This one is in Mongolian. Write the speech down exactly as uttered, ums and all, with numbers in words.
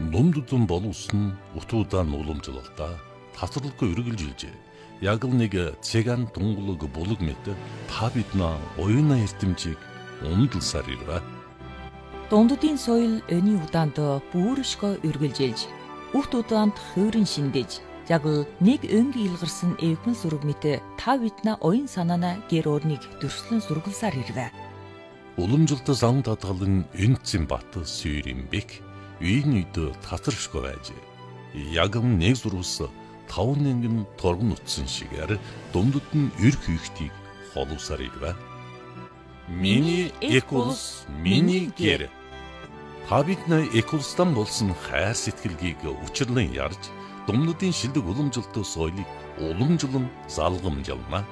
Номдудун боловсон утуудан уламжлалтаа тасралгүй үргэлжилжээ. Яг л нэг цэган тунгалаг булаг мэт та бидна оюуна эрдэмжийг умдалсаар ирвэ. Дунддын соёл өний удаанд бүршгөө үргэлжилж, үхт удаанд хуурин шиндэж, яг л нэг өнгийн илгарсан эвхэн сүрэг мэт та бидна оюун санаана гэр орныг дөрслөн сургалсаар ирвэ. Уламжлалт зам татгалан энцэн бат сүйрэмбек үйн үйд татаршгүй байж. Яг нэг зурвас таван нэнгэн торгон утсан шигээр дундад нь эр хийхтийг холовсаар ирвэ. Миний экулс, миний гэр. Та биднээ экулстан болсон хайр сэтгэлгийг учирлан ярьж, дундадын шилдэг уламжлалт соёлыг уламжлан залгамжлана.